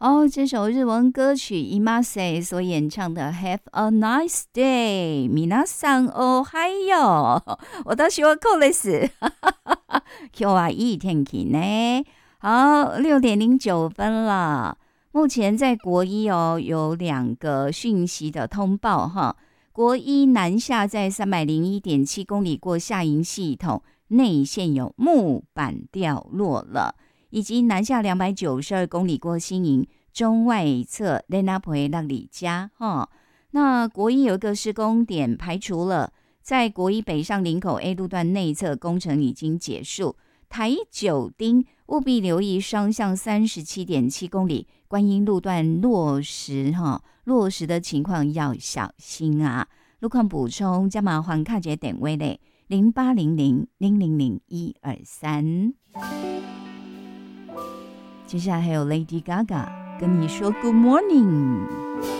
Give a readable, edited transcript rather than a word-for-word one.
这首日文歌曲 Imase 所演唱的 Have a nice day 皆さんおはよう私はこうです今日はいい天気呢。好，6:09了。目前在国一有2个讯息的通报哈。国一南下在301.7公里过下营系统内线有木板掉落了，以及南下292公里过新营中外侧雷纳培让里加哈。那国一有一个施工点排除了，在国一北上林口 A 路段内侧工程已经结束。台九丁务必留意双向37.7公里观音路段落实的情况要小心啊！路况补充加麻烦卡节点位嘞0800000123。接下来还有 Lady Gaga 跟你说 Good morning。